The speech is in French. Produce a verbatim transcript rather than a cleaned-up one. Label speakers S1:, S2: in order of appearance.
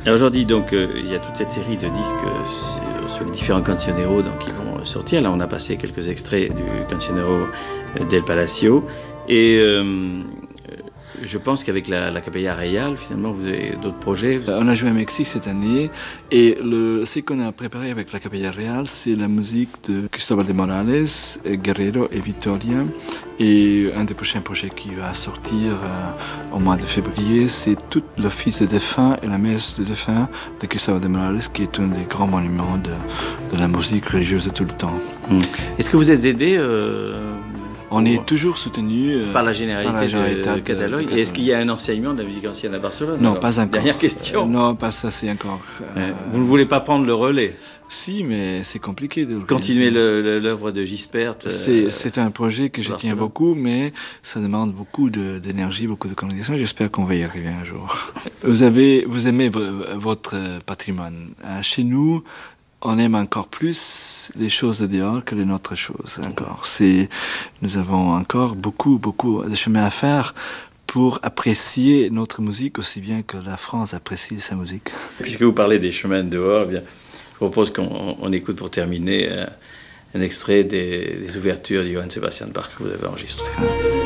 S1: Aujourd'hui, donc, euh, il y a toute cette série de disques euh, sur, sur les différents cancioneros donc, qui vont euh, sortir. Là, on a passé quelques extraits du cancionero euh, del Palacio. Et euh, je pense qu'avec la, la Capella Real, finalement, vous avez d'autres projets.
S2: On a joué à Mexique cette année et le, ce qu'on a préparé avec la Capella Real, c'est la musique de Cristóbal de Morales, Guerrero et Victoria. Et un des prochains projets qui va sortir euh, au mois de février, c'est tout l'office de défunt et la messe de défunt de Cristóbal de Morales, qui est un des grands monuments de, de la musique religieuse de tout le temps.
S1: Mmh. Est-ce que vous êtes aidé euh,
S2: On est toujours soutenu euh,
S1: par la Généralité,
S2: par la Généralité
S1: de, de,
S2: de
S1: Catalogne. Et est-ce qu'il y a un enseignement de la musique ancienne à Barcelone?
S2: Non,
S1: alors
S2: pas encore.
S1: Dernière question.
S2: Euh, non, pas ça, c'est encore.
S1: Euh, vous ne voulez pas prendre le relais?
S2: Si, mais c'est compliqué de
S1: continuer l'œuvre de Gispert.
S2: Euh, c'est un projet que je Barcelone. tiens beaucoup, mais ça demande beaucoup d'énergie, beaucoup de communication. J'espère qu'on va y arriver un jour. Vous avez, vous aimez votre patrimoine. Chez nous, on aime encore plus les choses de dehors que les autres choses. Encore, c'est, nous avons encore beaucoup, beaucoup de chemin à faire pour apprécier notre musique aussi bien que la France apprécie sa musique.
S1: Puisque vous parlez des chemins de dehors, eh bien, je propose qu'on on écoute pour terminer euh, un extrait des, des ouvertures de Johann Sebastian Bach que vous avez enregistré.